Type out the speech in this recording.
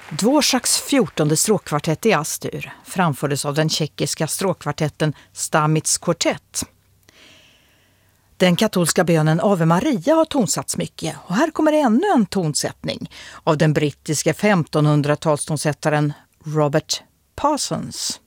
Dvořáks 14:e stråkkvartett i Astur framfördes av den tjeckiska stråkkvartetten Stamitz Quartet. Den katolska bönen Ave Maria har tonsatts mycket, och här kommer ännu en tonsättning av den brittiska 1500-talstonsättaren Robert Parsons.